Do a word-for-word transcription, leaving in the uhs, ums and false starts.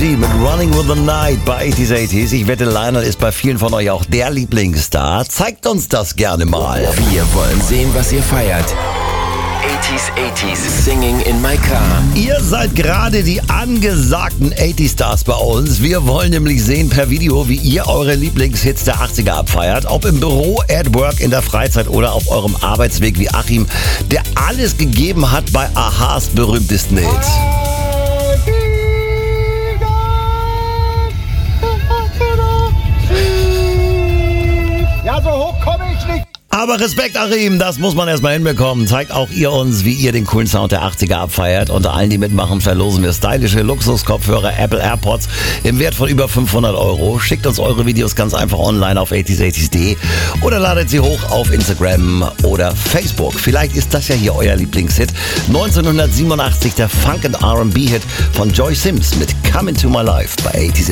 T mit Running with the Night bei achtziger achtzig. Ich wette, Lionel ist bei vielen von euch auch der Lieblingsstar. Zeigt uns das gerne mal. Wir wollen sehen, was ihr feiert. achtziger achtzig Singing in my car. Ihr seid gerade die angesagten achtziger Stars bei uns. Wir wollen nämlich sehen per Video, wie ihr eure Lieblingshits der achtziger abfeiert. Ob im Büro, at work, in der Freizeit oder auf eurem Arbeitsweg wie Achim, der alles gegeben hat bei Ahas berühmtesten Hits. Ja, so hoch komme ich nicht. Aber Respekt, Achim, das muss man erstmal hinbekommen. Zeigt auch ihr uns, wie ihr den coolen Sound der achtziger abfeiert. Unter allen, die mitmachen, verlosen wir stylische Luxuskopfhörer Apple AirPods im Wert von über fünfhundert Euro. Schickt uns eure Videos ganz einfach online auf achtziger achtzig punkt de oder ladet sie hoch auf Instagram oder Facebook. Vielleicht ist das ja hier euer Lieblingshit. neunzehnhundertsiebenundachtzig der Funk and R and B-Hit von Joy Sims mit Come Into My Life bei achtziger achtzig.